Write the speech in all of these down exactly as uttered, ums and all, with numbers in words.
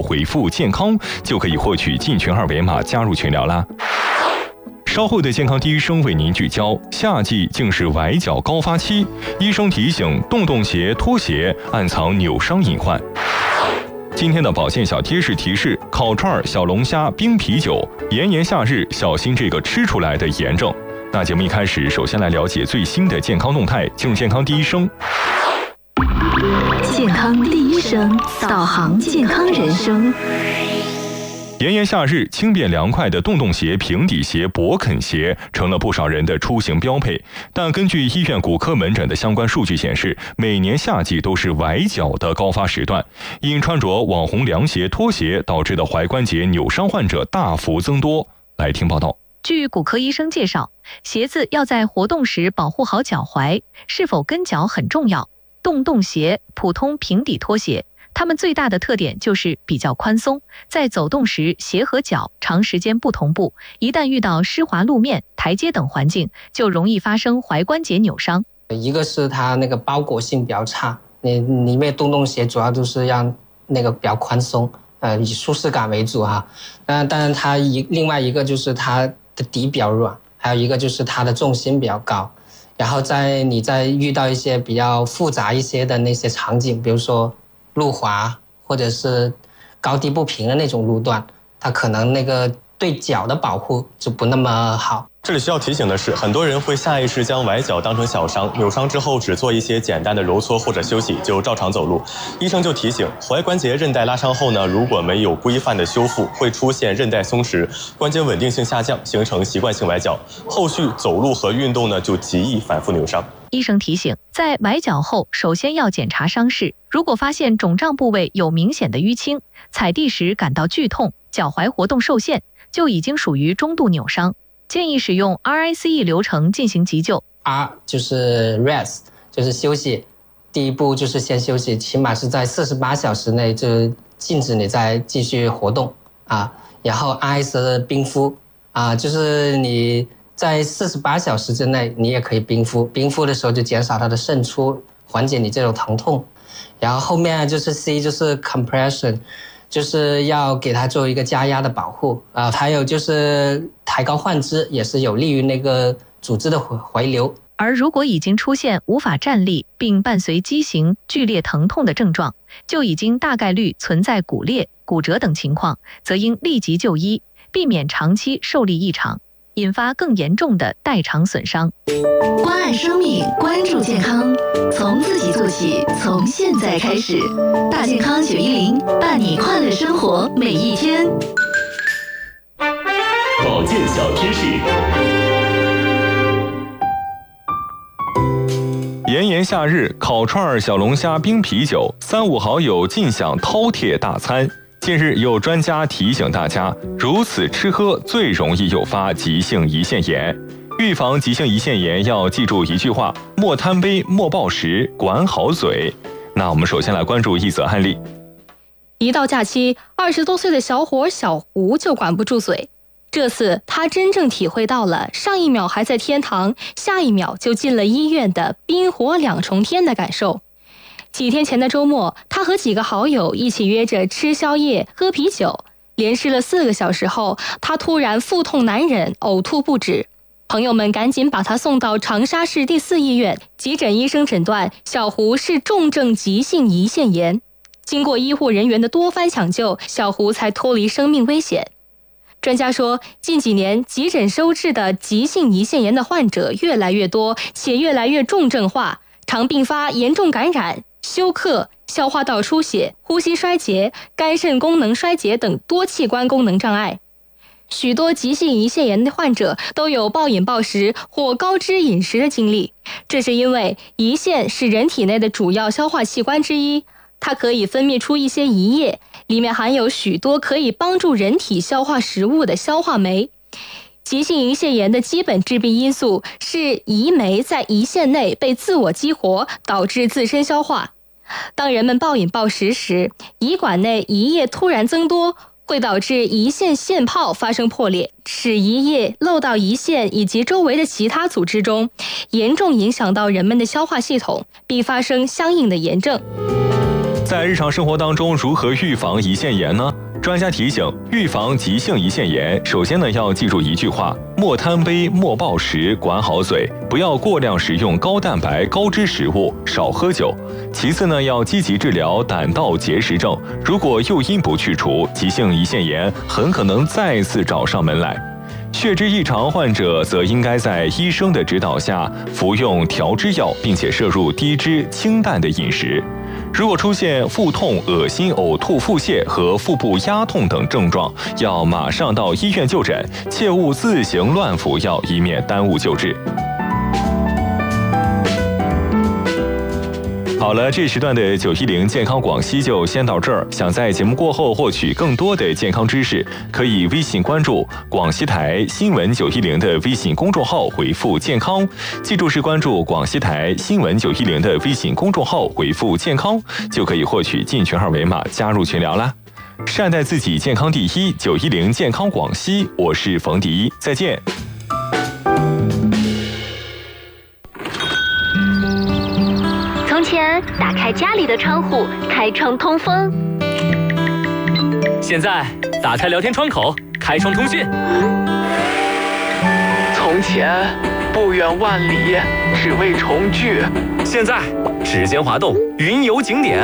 后回复健康，就可以获取进群二维码加入群聊啦。稍后的健康第一生为您聚焦，夏季竟是崴脚高发期，医生提醒洞洞鞋、拖鞋暗藏扭伤隐患。今天的保健小贴士提示：烤串、小龙虾、冰啤酒，炎炎夏日小心这个吃出来的炎症。那节目一开始，首先来了解最新的健康动态，进入健康第一生。 健康第一生，导航健康人生。 炎炎夏日，轻便凉快的洞洞鞋、平底鞋、勃肯鞋成了不少人的出行标配。但根据医院骨科门诊的相关数据显示，每年夏季都是崴脚的高发时段，因穿着网红凉鞋、拖鞋导致的踝关节扭伤患者大幅增多。来听报道。 据骨科医生介绍，鞋子要在活动时保护好脚踝，是否跟脚很重要。洞洞鞋、普通平底拖鞋，它们最大的特点就是比较宽松，在走动时鞋和脚长时间不同步，一旦遇到湿滑路面、台阶等环境，就容易发生踝关节扭伤。 一个是它那个包裹性比较差，你因为洞洞鞋主要都是让那个比较宽松，呃，以舒适感为主哈。那当然它一另外一个就是它的底比较软，还有一个就是它的重心比较高。然后在你在遇到一些比较复杂一些的那些场景，比如说路滑或者是高低不平的那种路段，它可能那个对脚的保护就不那么好。 这里需要提醒的是，很多人会下意识将崴脚当成小伤，扭伤之后只做一些简单的揉搓或者休息就照常走路。医生就提醒，踝关节韧带拉伤后呢，如果没有规范的修复，会出现韧带松弛、关节稳定性下降，形成习惯性崴脚，后续走路和运动呢就极易反复扭伤。 医生提醒，在崴脚后，首先要检查伤势，如果发现肿胀部位有明显的淤青，踩地时感到剧痛，脚踝活动受限，就已经属于中度扭伤。建议使用 R I C E 流程进行急救。 R 就是 rest， 就是休息。第一步就是先休息，起码是在四十八小时内就禁止你再继续活动啊。然后 I 是冰敷啊，就是你在四十八小时之内你也可以冰敷，冰敷的时候就减少它的渗出，缓解你这种疼痛。然后后面就是 C 就是 compression。就是要给它做一个加压的保护啊，还有就是抬高患肢，也是有利于那个组织的回流。 而如果已经出现无法站立并伴随畸形、剧烈疼痛的症状，就已经大概率存在骨裂、骨折等情况，则应立即就医，避免长期受力异常，引发更严重的代偿损伤。 关爱生命，关注健康，从自己做起，从现在开始。大健康九一零，伴你快乐生活每一天。 保健小知识。 炎炎夏日，烤串、小龙虾、冰啤酒，三五好友尽享饕餮大餐。近日有专家提醒大家，如此吃喝最容易诱发急性胰腺炎。预防急性胰腺炎要记住一句话：莫贪杯，莫暴食，管好嘴。那我们首先来关注一则案例。 一到假期，二十多岁的小伙小胡就管不住嘴。这次他真正体会到了上一秒还在天堂，下一秒就进了医院的冰火两重天的感受。几天前的周末，他和几个好友一起约着吃宵夜、喝啤酒，连吃了四个小时后，他突然腹痛难忍，呕吐不止。朋友们赶紧把他送到长沙市第四医院，急诊医生诊断小胡是重症急性胰腺炎。经过医护人员的多番抢救，小胡才脱离生命危险。专家说，近几年急诊收治的急性胰腺炎的患者越来越多，且越来越重症化，常并发严重感染、休克、消化道出血、呼吸衰竭、肝肾功能衰竭等多器官功能障碍。许多急性胰腺炎的患者都有暴饮暴食或高脂饮食的经历，这是因为胰腺是人体内的主要消化器官之一，它可以分泌出一些胰液，里面含有许多可以帮助人体消化食物的消化酶。急性胰腺炎的基本致病因素是胰酶在胰腺内被自我激活，导致自身消化。当人们暴饮暴食时，胰管内胰液突然增多，会导致胰腺腺泡发生破裂，使胰液漏到胰腺以及周围的其他组织中，严重影响到人们的消化系统，并发生相应的炎症。 在日常生活当中，如何预防胰腺炎呢？专家提醒，预防急性胰腺炎，首先呢要记住一句话：莫贪杯，莫暴食，管好嘴，不要过量食用高蛋白、高脂食物，少喝酒。其次呢，要积极治疗胆道结石症，如果诱因不去除，急性胰腺炎很可能再次找上门来。血脂异常患者则应该在医生的指导下服用调脂药，并且摄入低脂清淡的饮食。如果出现腹痛、恶心、呕吐、腹泻和腹部压痛等症状，要马上到医院就诊，切勿自行乱服药，以免耽误救治。好了，这时段的九一零健康广西就先到这儿。想在节目过后获取更多的健康知识，可以微信关注广西台新闻九一零的微信公众号，回复健康。记住是关注广西台新闻九一零的微信公众号，回复健康，就可以获取进群二维码加入群聊啦。善待自己，健康第一。九一零健康广西，我是冯迪，再见。 从前，打开家里的窗户，开窗通风。 现在，打开聊天窗口，开窗通讯。 从前，不远万里，只为重聚。 现在，指尖滑动，云游景点。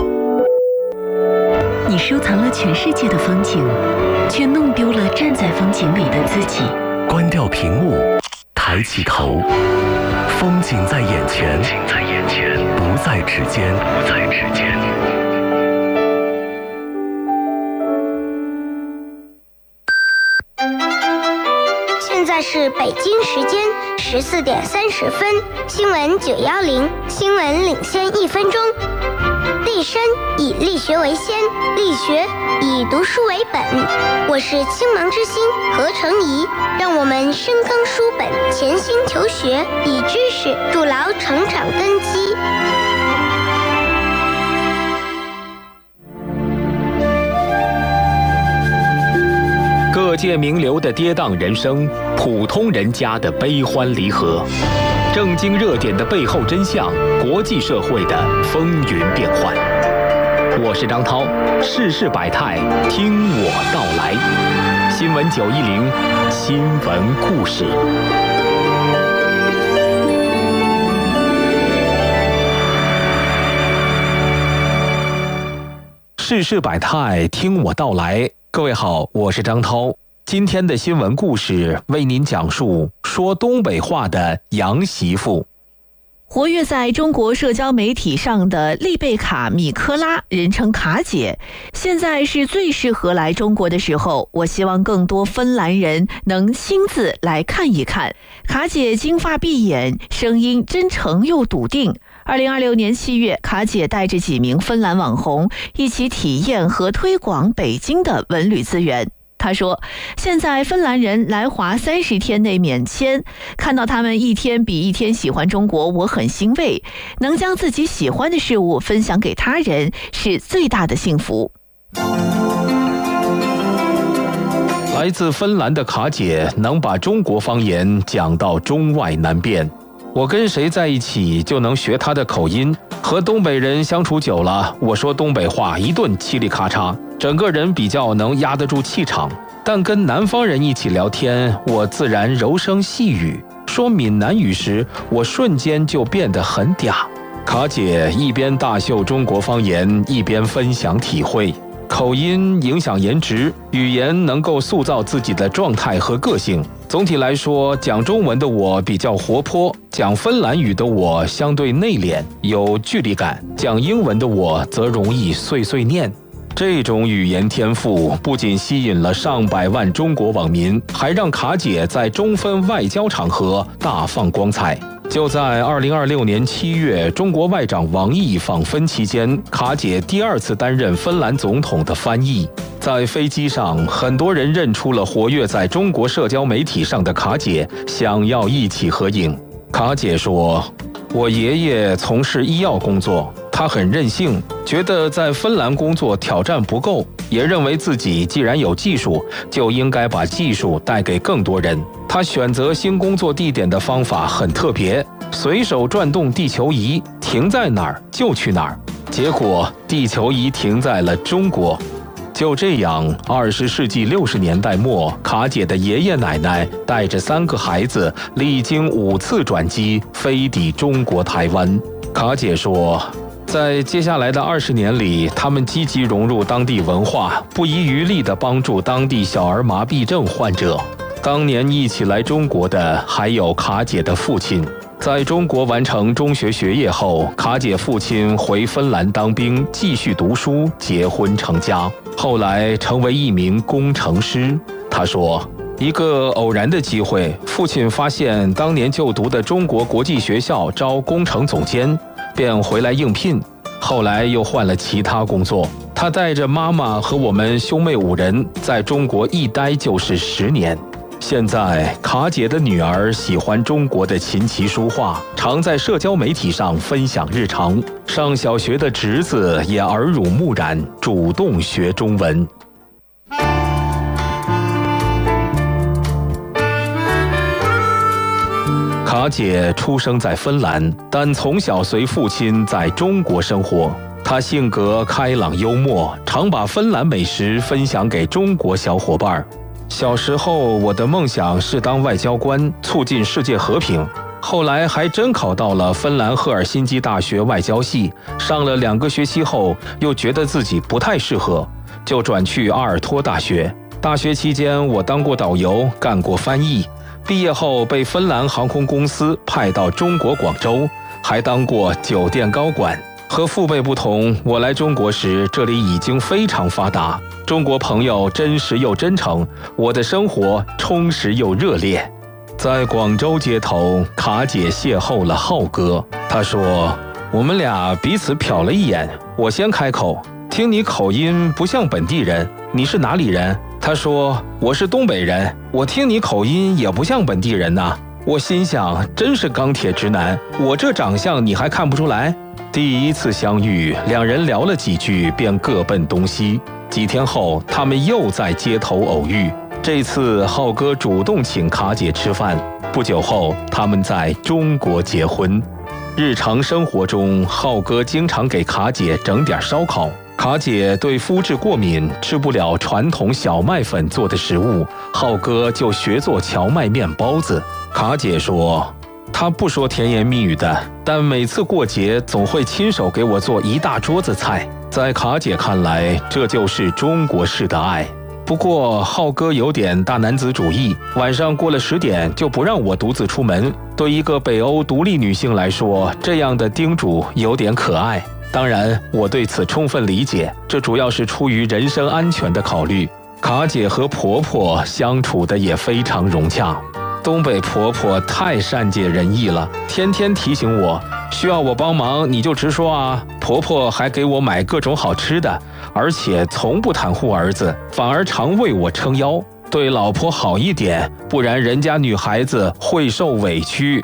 你收藏了全世界的风景，却弄丢了站在风景里的自己。 关掉屏幕，抬起头，风景在眼前， 在眼前， 不在指尖， 不在指尖。 现在是北京时间十四点三十分，新闻九幺零，新闻领先一分钟。立身以力学为先，力学以读书为本。我是青芒之星何成怡，让我们深耕书本，潜心求学，以知识筑牢成长根基。 各界名流的跌宕人生，普通人家的悲欢离合，正经热点的背后真相，国际社会的风云变幻。我是张涛，世事百态，听我道来。新闻九一零，新闻故事。世事百态，听我道来。各位好，我是张涛。今天的新闻故事为您讲述说东北话的洋媳妇。 活跃在中国社交媒体上的丽贝卡·米科拉，人称卡姐，现在是最适合来中国的时候。我希望更多芬兰人能亲自来看一看。卡姐金发碧眼，声音真诚又笃定。二零二六年七月，卡姐带着几名芬兰网红一起体验和推广北京的文旅资源。他说，现在芬兰人来华三十天内免签，看到他们一天比一天喜欢中国，我很欣慰。能将自己喜欢的事物分享给他人，是最大的幸福。 来自芬兰的卡姐能把中国方言讲到中外难辨。我跟谁在一起就能学他的口音，和东北人相处久了，我说东北话一顿嘁里咔嚓，整个人比较能压得住气场。但跟南方人一起聊天，我自然柔声细语，说闽南语时，我瞬间就变得很嗲。卡姐一边大秀中国方言，一边分享体会。口音影响颜值，语言能够塑造自己的状态和个性。总体来说，讲中文的我比较活泼，讲芬兰语的我相对内敛，有距离感，讲英文的我则容易碎碎念。这种语言天赋不仅吸引了上百万中国网民，还让卡姐在中芬外交场合大放光彩。就在二零二六年七月，中国外长王毅访芬期间，卡姐第二次担任芬兰总统的翻译。在飞机上，很多人认出了活跃在中国社交媒体上的卡姐，想要一起合影。卡姐说，我爷爷从事医药工作，他很任性，觉得在芬兰工作挑战不够，也认为自己既然有技术，就应该把技术带给更多人。他选择新工作地点的方法很特别，随手转动地球仪，停在哪儿就去哪儿。 结果地球仪停在了中国。就这样，二十世纪六十年代末，卡姐的爷爷奶奶带着三个孩子，历经五次转机，飞抵中国台湾。卡姐说，在接下来的二十年里，他们积极融入当地文化，不遗余力地帮助当地小儿麻痹症患者。当年一起来中国的还有卡姐的父亲。在中国完成中学学业后，卡姐父亲回芬兰当兵，继续读书，结婚成家，后来成为一名工程师。他说，一个偶然的机会，父亲发现当年就读的中国国际学校招工程总监，便回来应聘，后来又换了其他工作。他带着妈妈和我们兄妹五人在中国一待就是十年。现在卡姐的女儿喜欢中国的琴棋书画，常在社交媒体上分享日常。上小学的侄子也耳濡目染，主动学中文。卡姐出生在芬兰，但从小随父亲在中国生活。她性格开朗幽默，常把芬兰美食分享给中国小伙伴。小时候，我的梦想是当外交官，促进世界和平。后来还真考到了芬兰赫尔辛基大学外交系，上了两个学期后，又觉得自己不太适合，就转去阿尔托大学。大学期间，我当过导游，干过翻译。毕业后被芬兰航空公司派到中国广州，还当过酒店高管。和父辈不同，我来中国时，这里已经非常发达，中国朋友真实又真诚，我的生活充实又热烈。在广州街头，卡姐邂逅了浩哥。他说，我们俩彼此瞟了一眼，我先开口，听你口音不像本地人，你是哪里人？他说，我是东北人，我听你口音也不像本地人呐。我心想，真是钢铁直男，我这长相你还看不出来？第一次相遇，两人聊了几句，便各奔东西。几天后，他们又在街头偶遇。这次浩哥主动请卡姐吃饭。不久后，他们在中国结婚。日常生活中，浩哥经常给卡姐整点烧烤。卡姐对肤质过敏，吃不了传统小麦粉做的食物，浩哥就学做荞麦面包子。卡姐说，他不说甜言蜜语的，但每次过节总会亲手给我做一大桌子菜。在卡姐看来，这就是中国式的爱。不过浩哥有点大男子主义，晚上过了十点就不让我独自出门。对一个北欧独立女性来说，这样的叮嘱有点可爱。当然，我对此充分理解，这主要是出于人身安全的考虑。卡姐和婆婆相处的也非常融洽。东北婆婆太善解人意了，天天提醒我，需要我帮忙你就直说啊。婆婆还给我买各种好吃的，而且从不袒护儿子，反而常为我撑腰。对老婆好一点，不然人家女孩子会受委屈。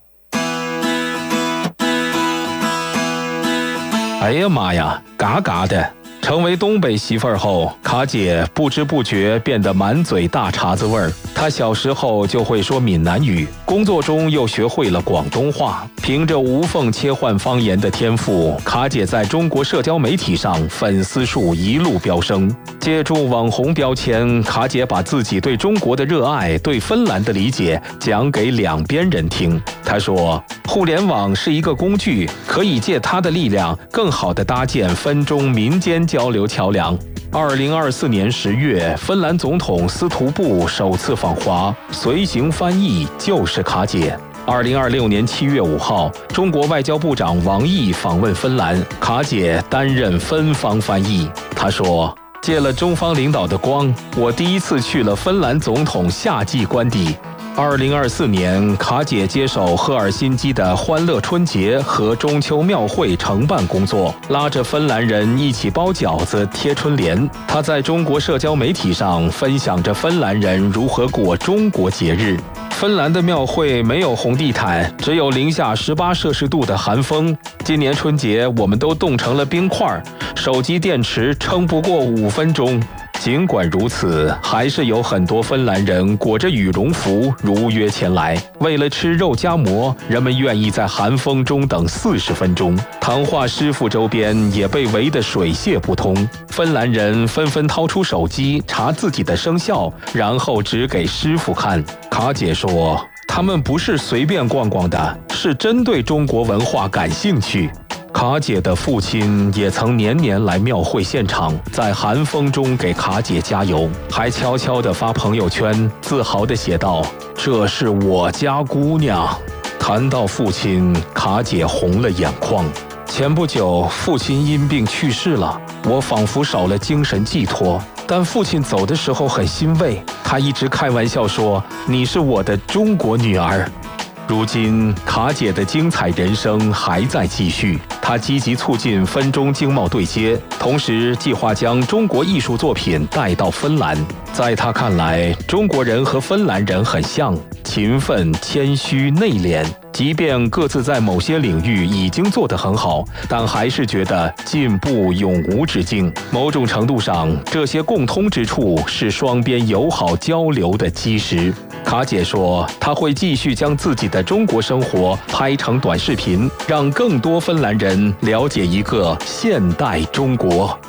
哎呀妈呀，嘎嘎的！成为东北媳妇儿后，卡姐不知不觉变得满嘴大碴子味儿。她小时候就会说闽南语，工作中又学会了广东话。凭着无缝切换方言的天赋，卡姐在中国社交媒体上粉丝数一路飙升。借助网红标签，卡姐把自己对中国的热爱、对芬兰的理解讲给两边人听。她说，互联网是一个工具，可以借它的力量，更好地搭建芬中民间交流桥梁。二零二四年十月，芬兰总统斯图布首次访华，随行翻译就是卡姐。二零二六年七月五号，中国外交部长王毅访问芬兰，卡姐担任芬方翻译。他说，借了中方领导的光，我第一次去了芬兰总统夏季官邸。二零二四年，卡姐接手赫尔辛基的欢乐春节和中秋庙会承办工作，拉着芬兰人一起包饺子、贴春联。她在中国社交媒体上分享着芬兰人如何过中国节日。芬兰的庙会没有红地毯，只有零下十八摄氏度的寒风。今年春节我们都冻成了冰块，手机电池撑不过五分钟。 尽管如此，还是有很多芬兰人裹着羽绒服如约前来。为了吃肉夹馍，人们愿意在寒风中等四十分钟。糖化师傅周边也被围得水泄不通。芬兰人纷纷掏出手机查自己的生肖，然后指给师傅看。卡姐说，他们不是随便逛逛的，是针对中国文化感兴趣。卡姐的父亲也曾年年来庙会现场，在寒风中给卡姐加油，还悄悄地发朋友圈，自豪地写道：“这是我家姑娘。”谈到父亲，卡姐红了眼眶。前不久，父亲因病去世了，我仿佛少了精神寄托。但父亲走的时候很欣慰，他一直开玩笑说：“你是我的中国女儿。”如今，卡姐的精彩人生还在继续。她积极促进芬中经贸对接，同时计划将中国艺术作品带到芬兰。在她看来，中国人和芬兰人很像，勤奋、谦虚、内敛。即便各自在某些领域已经做得很好，但还是觉得进步永无止境。某种程度上，这些共通之处是双边友好交流的基石。卡姐说，她会继续将自己的中国生活拍成短视频，让更多芬兰人了解一个现代中国。